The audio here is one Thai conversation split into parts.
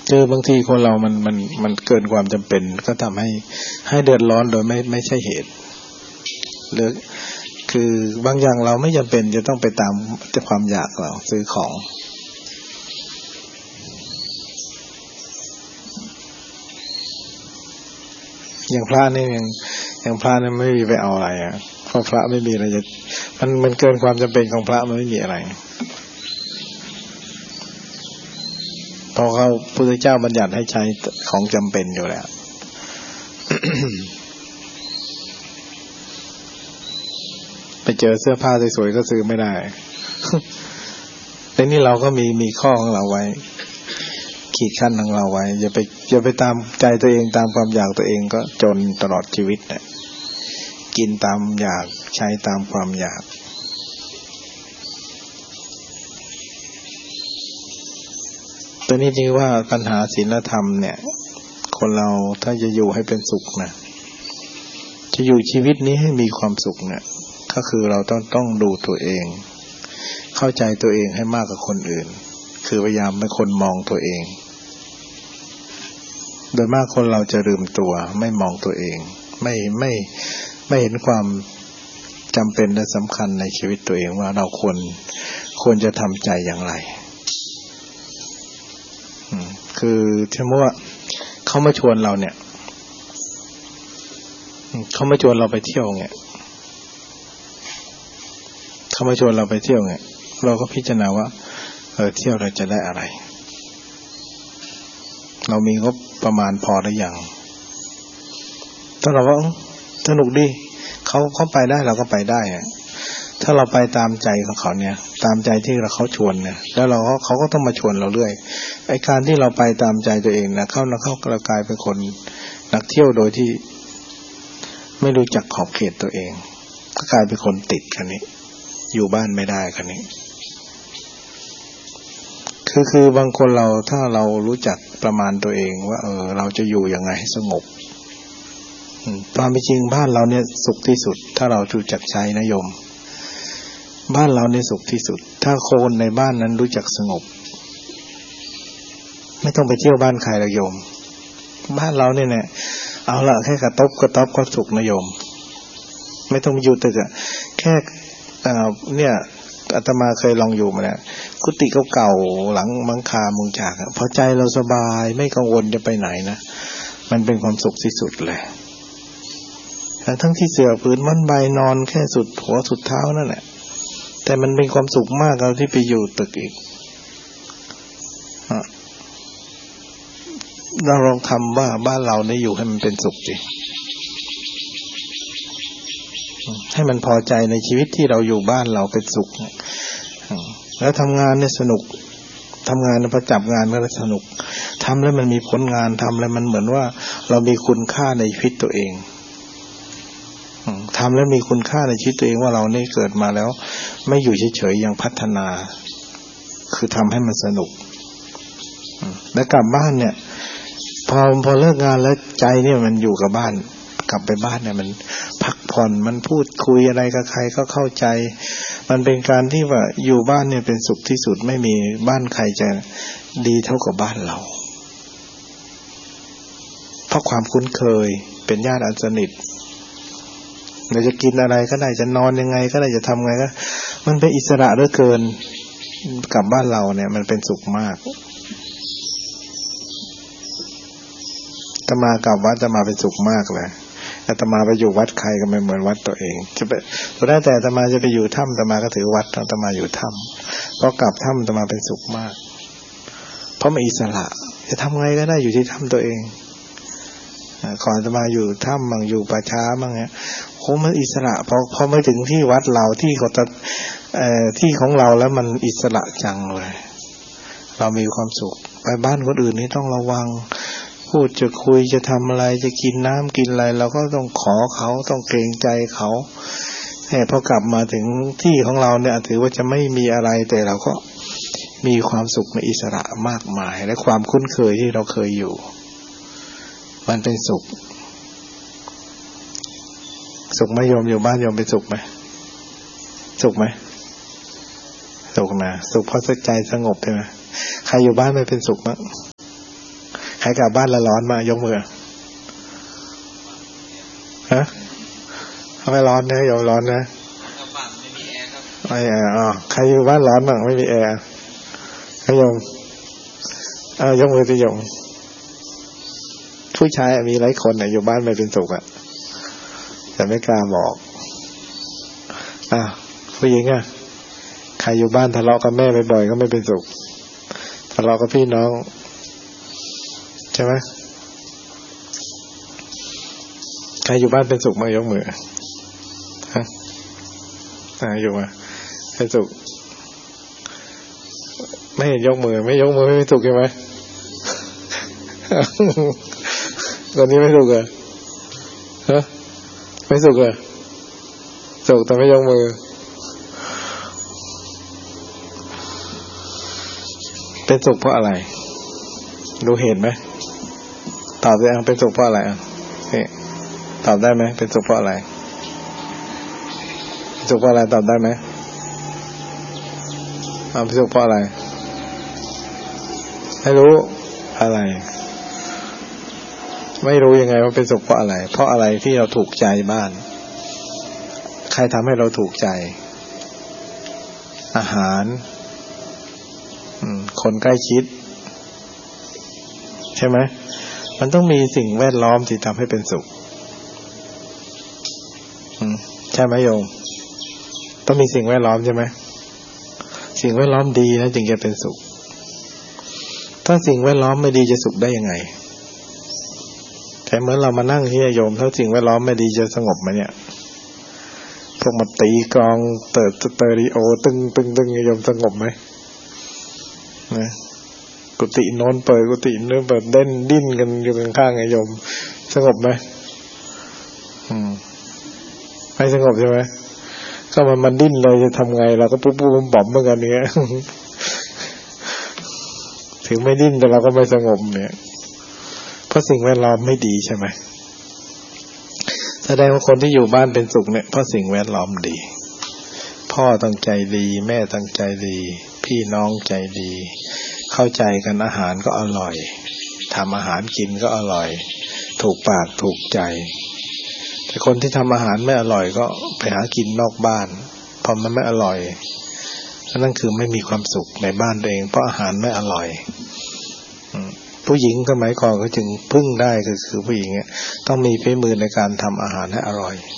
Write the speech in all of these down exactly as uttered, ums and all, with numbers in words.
คือบางทีคนเรามันมันมันเกินความจำเป็นก็ทำให้ให้เดือดร้อนโดยไม่ไม่ใช่เหตุหรือคือบางอย่างเราไม่จำเป็นจะต้องไปตามแต่ความอยากเราซื้อของอย่างพระนี่อย่างอย่างพระนี่ไม่มีไปเอาอะไรอ่ะเพราะพระไม่มีอะไรจะมันมันเกินความจำเป็นของพระมันไม่มีอะไรเพราะเขาพุทธเจ้าบัญญัติให้ใช้ของจำเป็นอยู่แล้ว ไปเจอเสื้อผ้าสวยๆก็ซื้อไม่ได้ แต่นี่เราก็มีมีข้อของเราไว้ขีดขั้นของเราไว้อย่าไปอย่าไปตามใจตัวเองตามความอยากตัวเองก็จนตลอดชีวิตเนี่ยกินตามอยากใช้ตามความอยากตัวนี้จริงว่าปัญหาศีลธรรมเนี่ยคนเราถ้าจะอยู่ให้เป็นสุขนะจะอยู่ชีวิตนี้ให้มีความสุขเนี่ยก็คือเราต้องต้องดูตัวเองเข้าใจตัวเองให้มากกว่าคนอื่นคือพยายามเป็นคนมองตัวเองโดยมากคนเราจะลืมตัวไม่มองตัวเองไม่ไม่ไม่เห็นความจำเป็นและสำคัญในชีวิตตัวเองว่าเราควรควรจะทำใจอย่างไรคือสมมุติว่าเขามาชวนเราเนี่ยเขามาชวนเราไปเที่ยวเนี่ยเขามาชวนเราไปเที่ยวเนี่ยเราก็พิจารณาว่าเออเที่ยวเราจะได้อะไรเรามีงบประมาณพอหรือยังถ้าเราว่าสนุกดีเขาเขาไปได้เราก็ไปได้อะถ้าเราไปตามใจของเขาเนี่ยตามใจที่เราเขาชวนเนี่ยแล้วเราเขาก็ต้องมาชวนเราเรื่อยไอ้การที่เราไปตามใจตัวเองนะเขาเขากลายเป็นคนนักเที่ยวโดยที่ไม่รู้จักขอบเขตตัวเองก็กลายเป็นคนติดกันนี้อยู่บ้านไม่ได้กันนี้คือคือบางคนเราถ้าเรารู้จักประมาณตัวเองว่าเออเราจะอยู่ยังไงให้สงบความเป็นจริงบ้านเราเนี่ยสุขที่สุดถ้าเรารู้จักใช้นะโยมบ้านเราเนี่ยสุขที่สุดถ้าคนในบ้านนั้นรู้จักสงบไม่ต้องไปเที่ยวบ้านใครละโยมบ้านเราเนี่ยเนี่ยเอาละแค่กระตบกระตบก็สุขนะโยมไม่ต้องอยู่ตึกอะแค่เนี่ยอาตมาเคยลองอยู่มาแล้วกุฏิเก่าๆหลังมังคามุงฉากพอใจเราสบายไม่กังวลจะไปไหนนะมันเป็นความสุขที่สุดเลยทั้งที่เสื่อผืนมันใบนอนแค่สุดหัวสุดเท้านั่นแหละแต่มันเป็นความสุขมากกว่าที่ไปอยู่ตึกอีกเราลองทำว่าบ้านเราเนี่ยอยู่ให้มันเป็นสุขดิให้มันพอใจในชีวิตที่เราอยู่บ้านเราเป็นสุขแล้วทำงานเนี่ยสนุกทำงานพอจับงานก็สนุกทำแล้วมันมีผลงานทำแล้วมันเหมือนว่าเรามีคุณค่าในชีวิตตัวเองทำแล้วมีคุณค่าในชีวิตตัวเองว่าเราเนี่ยเกิดมาแล้วไม่อยู่เฉยๆยังพัฒนาคือทำให้มันสนุกแล้วกลับบ้านเนี่ยพอพอเลิกงานแล้วใจเนี่ยมันอยู่กับบ้านกลับไปบ้านเนี่ยมันพักผ่อนมันพูดคุยอะไรกับใครก็เข้าใจมันเป็นการที่ว่าอยู่บ้านเนี่ยเป็นสุขที่สุดไม่มีบ้านใครจะดีเท่ากับบ้านเราเพราะความคุ้นเคยเป็นญาติอันสนิทเราจะกินอะไรก็ได้จะนอนยังไงก็ได้จะทำไงก็มันเป็นอิสระเหลือเกินกับบ้านเราเนี่ยมันเป็นสุขมากอาตมากลับวัดจะมาเป็นสุขมากเลยอาตมาไปอยู่วัดใครก็ไม่เหมือนวัดตัวเองจะไปตัวได้แต่อาตมาจะไปอยู่ถ้ำอาตมาก็ถือวัดอาตมาอยู่ถ้ำพอกลับถ้ำอาตมาเป็นสุขมากเพราะมันอิสระจะทำไงก็ได้อยู่ที่ถ้ำตัวเองก่อนอาตมาอยู่ถ้ำมั่งอยู่ป่าช้ามั่งเนี้ยโหมันอิสระพอพอไม่ถึงที่วัดเราที่เขาจะเอ่อที่ของเราแล้วมันอิสระจังเลยเรามีความสุขไปบ้านคนอื่นนี่ต้องระวังพูดจะคุยจะทำอะไรจะกินน้ำกินอะไรเราก็ต้องขอเขาต้องเกรงใจเขาแต่พอกลับมาถึงที่ของเราเนี่ยถือว่าจะไม่มีอะไรแต่เราก็มีความสุขในอิสระมากมายและความคุ้นเคยที่เราเคยอยู่มันเป็นสุขสุขไหมโยมอยู่บ้านโยมเป็นสุขไหมสุขไหมสุขนะสุขเพราะใจสงบใช่ไหมใครอยู่บ้านไม่เป็นสุขมั้งรกลับบ้านละร้อนมายกมือฮะไม่ร้อนนะอย่าร้อนนะกลับบ้านไม่มีแอร์ครับไม่แอร์อ๋อใครอยู่บ้านร้อนบ้างไม่มีแอร์ใครยงอ่ายกมือสิยงผู้ชายมีหลายคนเนี่ยอยู่บ้านไม่เป็นสุขอ่ะแต่ไม่กล้าบอกอ่ะผู้หญิงอ่ะใครอยู่บ้านทะเลาะกับแม่บ่อยๆก็ไม่เป็นสุขทะเลาะกับพี่น้องใช่ไหมใครอยู่บ้านเป็นสุขมายกมือฮะอ่าอยู่มาเป็นสุขไม่เห็นยกมือไม่ยกมือไม่เป็นสุขใช่ไหมตอนนี้ไม่สุขเหรอฮะไม่สุขเหรอสุขแต่ไม่ยกมือเป็นสุขเพราะอะไรรู้เหตุไหมตอบได้อ่ะเป็นสุขเพราะอะไรอ่ะนี่ตอบได้ไหมเป็นสุขเพราะอะไรสุขเพราะอะไรตอบได้ไหมอ่าเป็นสุขเพราะอะไรไม่รู้อะไรไม่รู้ยังไงว่าเป็นสุขเพราะอะไรเพราะอะไรที่เราถูกใจบ้านใครทำให้เราถูกใจอาหารคนใกล้ชิดใช่ไหมมันต้องมีสิ่งแวดล้อมที่ทำให้เป็นสุขใช่ไหมโยมต้องมีสิ่งแวดล้อมใช่ไหมสิ่งแวดล้อมดีนะจึงจะเป็นสุขถ้าสิ่งแวดล้อมไม่ดีจะสุขได้ยังไงแต่เมื่อเรามานั่งที่โยมถ้าสิ่งแวดล้อมไม่ดีจะสงบไหมเนี่ยพวกมาตีกลองเติร์ดสเตอริโอตึงตึงตึงโยมสงบไหมนะกุฏิโน้นเปิดกุฏินู้นเปิดเด่นดิ้นกันอยู่ข้างๆไงโยมสงบไหมอืมไม่สงบใช่ไหมก็มันมันดิ้นเลยจะทำไงเราก็ปุ๊บปุ๊บบ่มเหมือนกันเนี้ยถึงไม่ดิ้นแต่เราก็ไม่สงบเนี่ยเพราะสิ่งแวดล้อมไม่ดีใช่ไหมแสดงว่าคนที่อยู่บ้านเป็นสุขเนี่ยเพราะสิ่งแวดล้อมดีพ่อตั้งใจดีแม่ตั้งใจดีพี่น้องใจดีเข้าใจกันอาหารก็อร่อยทำอาหารกินก็อร่อยถูกปากถูกใจแต่คนที่ทำอาหารไม่อร่อยก็ไปหากินนอกบ้านพอมันไม่อร่อยนั่นคือไม่มีความสุขในบ้านตัวเองเพราะอาหารไม่อร่อยผู้หญิงสมัยก่อนก็จึงพึ่งได้ก็คือผู้หญิงต้องมีฝีมือในการทำอาหารให้อร่อย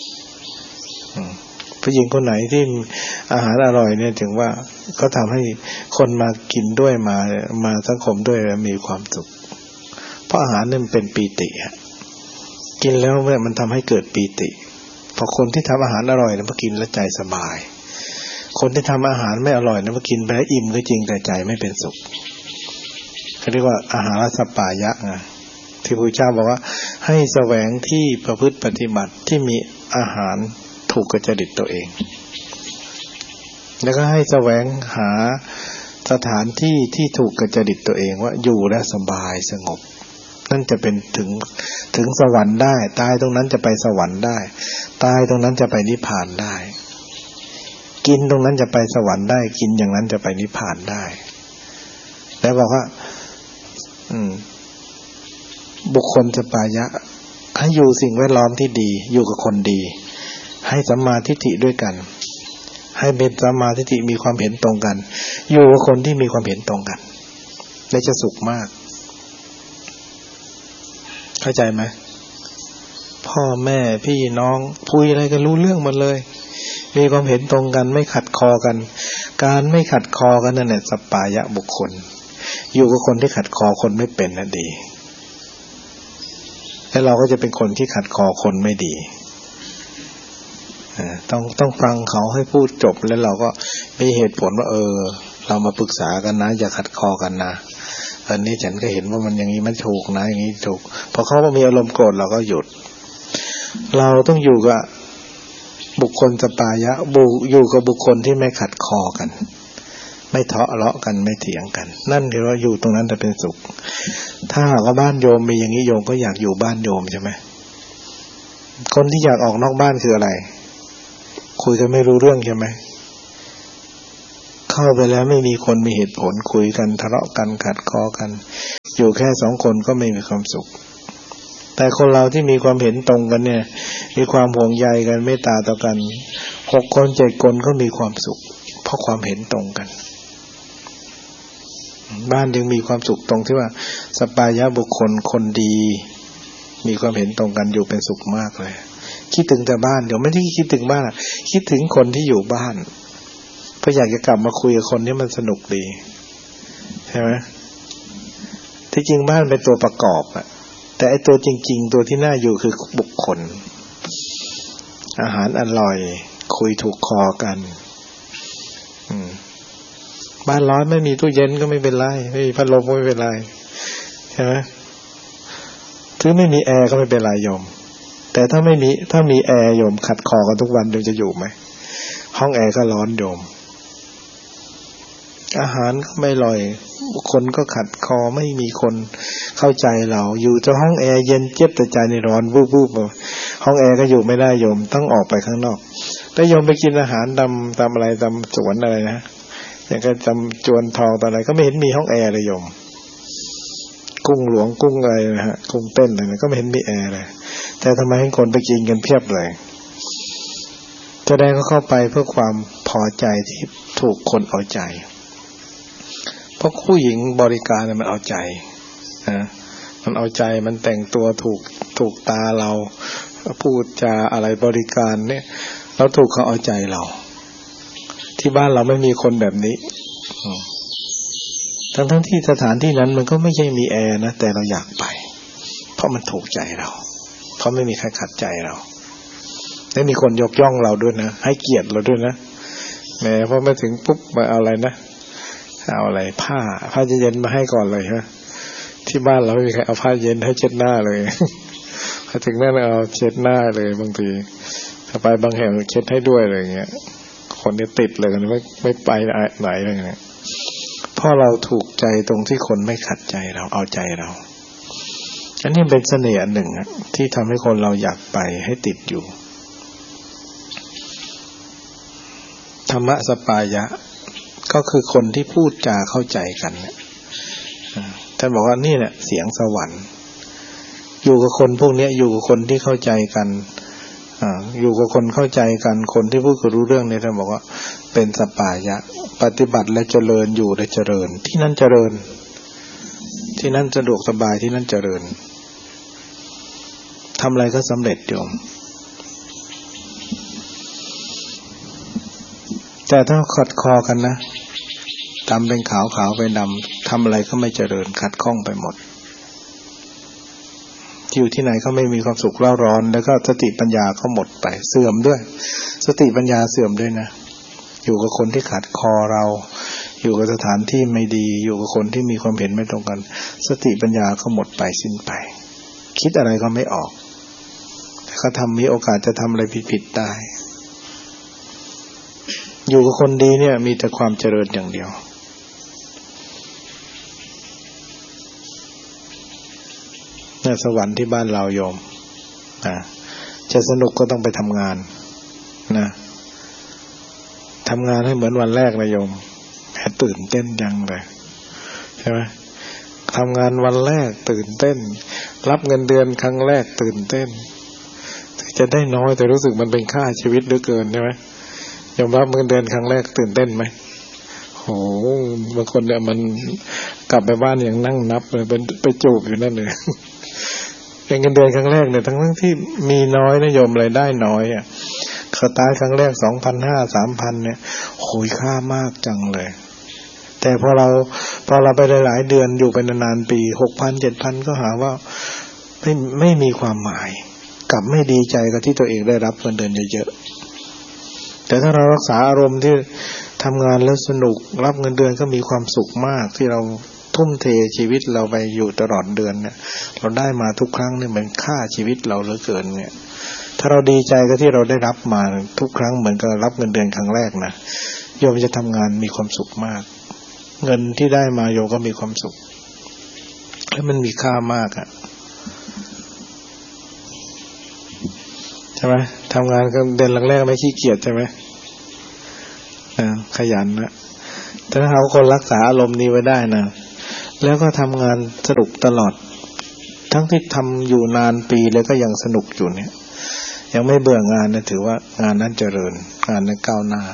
ผู้หญิงคนไหนที่อาหารอร่อยเนี่ยถึงว่าก็ทำให้คนมากินด้วยมามาสังคมด้วยมีความสุขเพราะอาหารเนี่ยมันเป็นปีติกินแล้วเนี่ยมันทำให้เกิดปีติพอคนที่ทำอาหารอร่อยเนี่ยพอกินแล้วใจสบายคนที่ทำอาหารไม่อร่อยเนี่ยพอกินไปแล้วอิ่มก็จริงแต่ใจไม่เป็นสุขเขาเรียกว่าอาหารสัปปายะไงที่พระพุทธเจ้าบอกว่าให้แสวงที่ประพฤติปฏิบัติที่มีอาหารถูกกับจริตตัวเองแล้วก็ให้แสวงหาสถานที่ที่ถูกกับจริตตัวเองว่าอยู่แล้วสบายสงบนั่นจะเป็นถึงถึงสวรรค์ได้ตายตรงนั้นจะไปสวรรค์ได้ตายตรงนั้นจะไปนิพพานได้กินตรงนั้นจะไปสวรรค์ได้กินอย่างนั้นจะไปนิพพานได้แล้วบอกว่าอืมบุคคลสัปปายะให้อยู่สิ่งแวดล้อมที่ดีอยู่กับคนดีให้สัมมาทิฏฐิด้วยกันให้เป็นสัมมาทิฏฐิมีความเห็นตรงกันอยู่กับคนที่มีความเห็นตรงกันและจะสุขมากเข้าใจไหมพ่อแม่พี่น้องคุยอะไรกันรู้เรื่องหมดเลยมีความเห็นตรงกันไม่ขัดคอกันการไม่ขัดคอกันนั่นแหละสัปปายะบุคคลอยู่กับคนที่ขัดคอคนไม่เป็นน่ะดีแล้วเราก็จะเป็นคนที่ขัดคอคนไม่ดีต้องต้องฟังเขาให้พูดจบแล้วเราก็มีเหตุผลว่าเออเรามาปรึกษากันนะอย่าขัดคอกันนะอันนี้ฉันก็เห็นว่ามันอย่างนี้มันถูกนะอย่างนี้ถูกพอเขามีอารมณ์โกรธเราก็หยุดเราต้องอยู่กับบุคคลสัปปายะบุอยู่กับบุคคลที่ไม่ขัดคอกันไม่ทะเลาะกันไม่เถียงกันนั่นคือว่าอยู่ตรงนั้นจะเป็นสุขถ้าหากว่าบ้านโยมมีอย่างนี้โยมก็อยากอยู่บ้านโยมใช่ไหมคนที่อยากออกนอกบ้านคืออะไรคุยกันไม่รู้เรื่องใช่ไหมเข้าไปแล้วไม่มีคนมีเหตุผลคุยกันทะเลาะกันขัดคอกันอยู่แค่สองคนก็ไม่มีความสุขแต่คนเราที่มีความเห็นตรงกันเนี่ยมีความห่วงใยกันเมตตาต่อกันหกคนเจ็ดคนก็มีความสุขเพราะความเห็นตรงกันบ้านยังมีความสุขตรงที่ว่าสัปปายะบุคคลคนดีมีความเห็นตรงกันอยู่เป็นสุขมากเลยคิดถึงแต่บ้านเดี๋ยวไม่ได้คิดถึงบ้านคิดถึงคนที่อยู่บ้านเพราะอยากจะกลับมาคุยกับคนที่มันสนุกดีใช่ไหมที่จริงบ้านเป็นตัวประกอบอะแต่ไอ้ตัวจริงๆตัวที่น่าอยู่คือบุคคลอาหารอร่อยคุยถูกคอกันอืมบ้านร้อนไม่มีตู้เย็นก็ไม่เป็นไรไม่มีพัดลมก็ไม่เป็นไรใช่ไหมถึงไม่มีแอร์ก็ไม่เป็นไรโยมแต่ถ้าไม่มีถ้ามีแอร์โยมขัดคอกันทุกวันโยมจะอยู่ไหมห้องแอร์ก็ร้อนโยมอาหารก็ไม่อร่อยคนก็ขัดคอไม่มีคนเข้าใจเราอยู่ในห้องแอร์เย็นเจี๊ยบแต่ใจในร้อนวูบๆห้องแอร์ก็อยู่ไม่ได้โยมต้องออกไปข้างนอกแล้วโยมไปกินอาหารตามตามอะไรตามสวนอะไรนะอย่างก็จำจวนทองตอนไหนก็ไม่เห็นมีห้องแอร์เลยโยมกุ้งหลวงกุ้งอะไรนะฮะกุ้งเต้นอะไรนะก็ไม่เห็นมีแอร์เลยแต่ทำไมให้คนไปกินกันเพียบเลยแสดงก็เข้าไปเพื่อความพอใจที่ถูกคนเอาใจเพราะผู้หญิงบริการมันเอาใจนะมันเอาใจมันแต่งตัวถูกถูกตาเราพูดจาอะไรบริการเนี่ยเราถูกเขาเอาใจเราที่บ้านเราไม่มีคนแบบนี้ทั้งทั้งที่สถานที่นั้นมันก็ไม่ใช่มีแอร์นะแต่เราอยากไปเพราะมันถูกใจเราเพราะไม่มีใครขัดใจเราและมีคนยกย่องเราด้วยนะให้เกียรติเราด้วยนะแหมพอมาถึงปุ๊บมาเอาอะไรนะเอาอะไรผ้าผ้าเย็นมาให้ก่อนเลยฮะที่บ้านเราไม่มีใครเอาผ้าเย็นให้เช็ดหน้าเลยพอถึงนั่นเอาเช็ดหน้าเลยบางทีถ้าไปบางแห่งเช็ดให้ด้วยอะไรอย่างเงี้ยคนนี้ติดเลยไม่ไม่ไปไหนอะไรเงี้ยเพราะเราถูกใจตรงที่คนไม่ขัดใจเราเอาใจเราอันนี้เป็นเสน่ห์อันหนึ่งที่ทำให้คนเราอยากไปให้ติดอยู่ธรรมะสปายะก็คือคนที่พูดจาเข้าใจกันเนี่ยท่านบอกว่านี่แหละเสียงสวรรค์อยู่กับคนพวกนี้อยู่กับคนที่เข้าใจกันอ่าอยู่กับคนเข้าใจกันคนที่พูดรู้เรื่องเนี่ยท่านบอกว่าเป็นสปายะปฏิบัติและเจริญอยู่และเจริญที่นั่นเจริญที่นั่นสะดวกสบายที่นั่นเจริญทำอะไรก็สำเร็จโยมแต่ถ้าขัดคอกันนะดำเป็นขาวขาวเป็นดำทำอะไรก็ไม่เจริญขัดข้องไปหมดอยู่ที่ไหนก็ไม่มีความสุขเร่าร้อนแล้วก็สติปัญญาก็หมดไปเสื่อมด้วยสติปัญญาเสื่อมด้วยนะอยู่กับคนที่ขัดคอเราอยู่กับสถานที่ไม่ดีอยู่กับคนที่มีความเห็นไม่ตรงกันสติปัญญาก็หมดไปสิ้นไปคิดอะไรก็ไม่ออกแต่เขาทำมีโอกาสจะทำอะไรผิดๆได้อยู่กับคนดีเนี่ยมีแต่ความเจริญอย่างเดียวเนี่ยสวรรค์ที่บ้านเราโยมนะจะสนุกก็ต้องไปทำงานนะทำงานให้เหมือนวันแรกนะโยมแหมตื่นเต้นจังเลยใช่ไหมทำงานวันแรกตื่นเต้นรับเงินเดือนครั้งแรกตื่นเต้นจะได้น้อยแต่รู้สึกมันเป็นค่าชีวิตเหลือเกินใช่ไหมยอมรับเงินเดือนครั้งแรกตื่นเต้นไหมโหบางคนเนี่ยมันกลับไปบ้านอย่างนั่งนับเลยเป็นไปจูบอยู่นั่นเลยเป็นเงินเดือนครั้งแรกเนี่ยทั้งทั้งที่มีน้อยนะโยมรายได้น้อยอ่ะสตาร์ทครั้งแรก สองพันห้าร้อย สามพัน เนี่ยโหยค่ามากจังเลยแต่พอเราพอเราไปหลายๆเดือนอยู่เป็นนานๆปี หกพัน เจ็ดพัน ก็หาว่าไม่ไม่มีความหมายกลับไม่ดีใจกับที่ตัวเองได้รับเงินเดือนเยอะๆแต่ถ้าเรารักษาอารมณ์ที่ทำงานแล้วสนุกรับเงินเดือนก็มีความสุขมากที่เราทุ่มเทชีวิตเราไปอยู่ตลอดเดือนเนี่ยเราได้มาทุกครั้งเนี่ยมันค่าชีวิตเราเหลือเกินเนี่ยถ้าเราดีใจกับที่เราได้รับมาทุกครั้งเหมือนกับรับเงินเดือนครั้งแรกนะโยมจะทำงานมีความสุขมากเงินที่ได้มาโยมก็มีความสุขแล้วมันมีค่ามากอ่ะใช่ไหมทำงานกันเดือนแรกๆไม่ขี้เกียจใช่ไหมขยันนะแต่ถ้าเราคนรักษาอารมณ์นี้ไว้ได้นะแล้วก็ทำงานสนุกตลอดทั้งที่ทำอยู่นานปีแล้วก็ยังสนุกอยู่เนี่ยยังไม่เบื่องานนะถือว่างานนั้นเจริญงานนั้นก้าวหน้า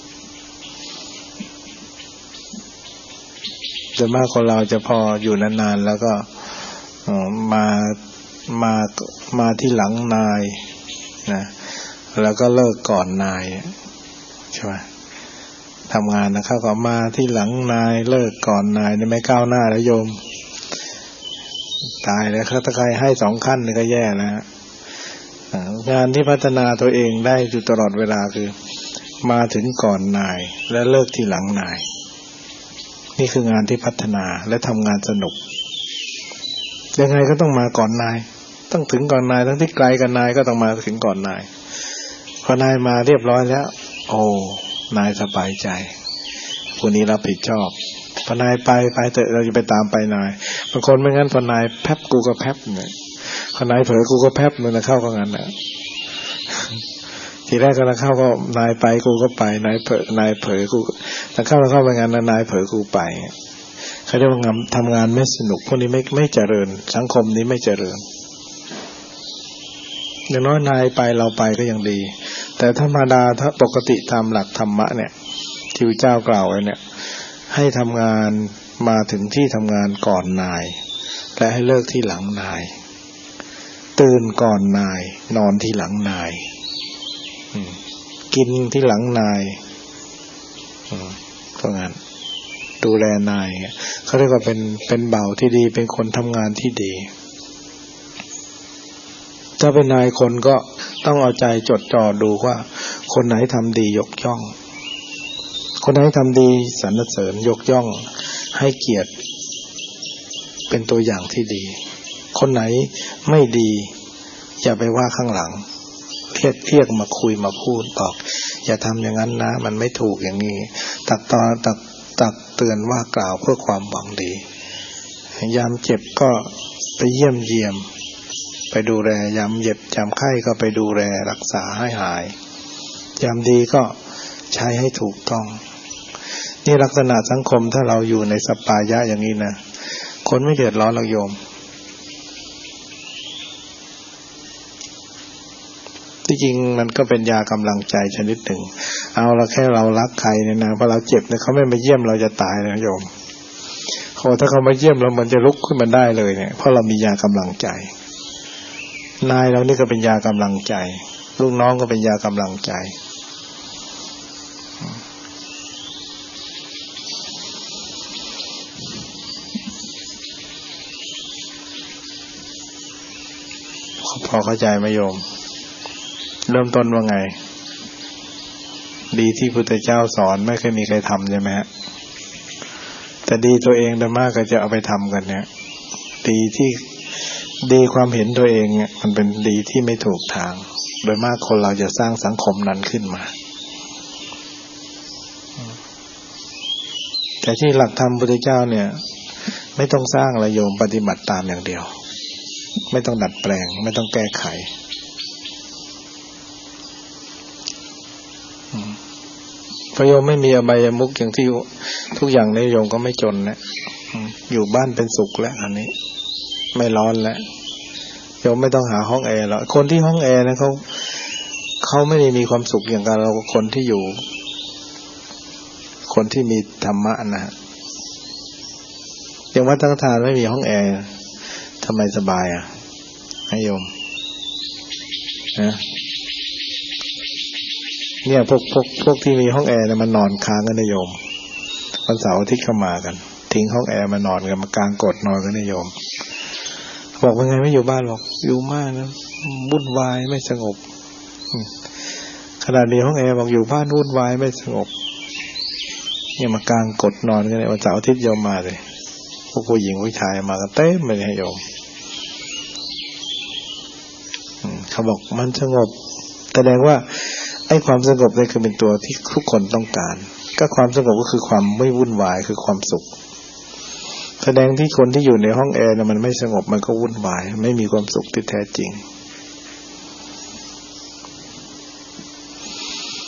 ส่วนมากคนเราจะพออยู่นานๆแล้วก็มามามาที่หลังนายนะแล้วก็เลิกก่อนนายใช่ไหมทำงานนะเขาก็มาที่หลังนายเลิกก่อนนายนี่ไม่ก้าวหน้าแล้วโยมตายแล้วถ้าใครให้สองขั้นนี่ก็แย่แล้วงานที่พัฒนาตัวเองได้อยู่ตลอดเวลาคือมาถึงก่อนนายและเลิกที่หลังนายนี่คืองานที่พัฒนาและทำงานสนุกยังไงก็ต้องมาก่อนนายต้องถึงก่อนนายทั้งที่ไกลกันนายก็ต้องมาถึงก่อนนายพอนายมาเรียบร้อยแล้วโอ้นายสบายใจผู้นี้รับผิดชอบพอนายไปไปเถอะเราจะไปตามไปนายบางคนไม่งั้นพอนายแป๊บกูก็แป๊บเนี่ยพอนายเผลอกูก็แป๊บมันจะเข้าก็งั้นนะทีแรกก็เข้าก็นายไปกูก็ไปนายเผลอนายเผลอกูแต่เข้าแล้วเข้าไปงั้นนายเผลอกูไปเขาเรียกว่างานทำงานไม่สนุกพวกนี้ไม่ไม่เจริญสังคมนี้ไม่เจริญอย่างน้อยนายไปเราไปก็ยังดีแต่ธรรมดาถ้าปกติตามหลักธรรมะเนี่ยที่พระเจ้ากล่าวไว้เนี่ยให้ทำงานมาถึงที่ทำงานก่อนนายและให้เลิกที่หลังนายตื่นก่อนนายนอนที่หลังนายกินที่หลังนายเพราะงั้นดูแลนายเขาเรียกว่าเป็นเป็นเบาที่ดีเป็นคนทำงานที่ดีถ้าเป็นนายคนก็ต้องเอาใจจดจ่อดูว่าคนไหนทำดียกย่องคนไหนทำดีสรรเสริญยกย่องให้เกียรติเป็นตัวอย่างที่ดีคนไหนไม่ดีอย่าไปว่าข้างหลังเรียกเรียกมาคุยมาพูดบอกอย่าทำอย่างนั้นนะมันไม่ถูกอย่างนี้ตักตอนตักตักเตือนว่ากล่าวเพื่อความหวังดียามเจ็บก็ไปเยี่ยมเยียมไปดูแลยามเจ็บยามไข้ก็ไปดูแลรักษาให้หายยามดีก็ใช้ให้ถูกต้องนี่ลักษณะสังคมถ้าเราอยู่ในสปายะอย่างนี้นะคนไม่เดือดร้อนหรอกโยมที่จริงมันก็เป็นยากำลังใจชนิดหนึ่งเอาละแค่เรารักใครเนี่ยนะพอเราเจ็บเนี่ยเขาไม่มาเยี่ยมเราจะตายนะโยมเขาถ้าเขามาเยี่ยมเรามันจะลุกขึ้นมาได้เลยเนี่ยเพราะเรามียากำลังใจนายเรานี่ก็เป็นยากำลังใจลูกน้องก็เป็นยากำลังใจพอเข้าใจไหมโยมเริ่มต้นว่าไงดีที่พุทธเจ้าสอนไม่เคยมีใครทำใช่ไหมฮะแต่ดีตัวเองโดยมากก็จะเอาไปทำกันเนี่ยดีที่ดีความเห็นตัวเองเนี่ยมันเป็นดีที่ไม่ถูกทางโดยมากคนเราจะสร้างสังคมนั้นขึ้นมาแต่ที่หลักธรรมพุทธเจ้าเนี่ยไม่ต้องสร้างอะไรโยมปฏิบัติตามอย่างเดียวไม่ต้องดัดแปลงไม่ต้องแก้ไขพระโยมไม่มีอบายมุขอย่างที่ทุกอย่างในโยมก็ไม่จนนะอยู่บ้านเป็นสุขแล้วอันนี้ไม่ร้อนแล้วโยมไม่ต้องหาห้องแอร์แล้วคนที่ห้องแอร์นะเขาเขาไม่ได้มีความสุขอย่างกับเราคนที่อยู่คนที่มีธรรมะนะฮะอย่างวัดตั้งทานไม่มีห้องแอร์ทำไมสบายอ่ะให้โยมนะเนี่ยพวกพวกพวกที่มีห้องแอร์เนี่ยมันนอนค้างกันนะโยมวันเสาร์อาทิตย์เข้ามากันทิ้งห้องแอร์มานอนกันมากางกดนอนกันนะโยมบอกว่าไงไม่อยู่บ้านบอกอยู่มากนะวุ่นวายไม่สงบขนาดมีห้องแอร์บอกอยู่บ้านวุ่นวายไม่สงบเนี่ยมากางกดนอนกันในวันเสาร์อาทิตย์โยมมาเลยพวกผู้หญิงผู้ชายมากันเต็มเลยให้โยมเขาบอกมันสงบแสดงว่าไอ้ความสงบนี่คือเป็นตัวที่ทุกคนต้องการก็ความสงบก็คือความไม่วุ่นวายคือความสุขแสดงที่คนที่อยู่ในห้องแอร์เนี่ยมันไม่สงบมันก็วุ่นวายไม่มีความสุขที่แท้จริง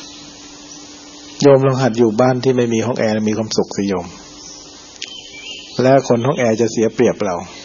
โยมลองหัดอยู่บ้านที่ไม่มีห้องแอร์มีความสุขสิโยมแล้วคนห้องแอร์จะเสียเปรียบเรา